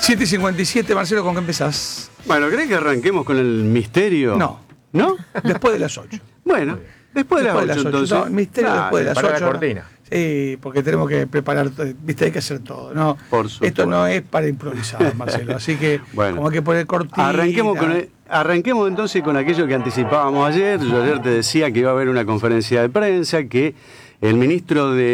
7:57, Marcelo, ¿con qué empezás? Bueno, ¿crees que arranquemos con el misterio? No. ¿No? Después de las 8. Bueno, después de las 8 entonces. No, misterio después de las 8. Para la cortina. Sí, porque tenemos que preparar, viste, hay que hacer todo, ¿no? Por supuesto. Esto no es para improvisar, Marcelo, así que bueno, como hay que poner cortina. Arranquemos entonces con aquello que anticipábamos ayer. Yo ayer te decía que iba a haber una conferencia de prensa, que el ministro de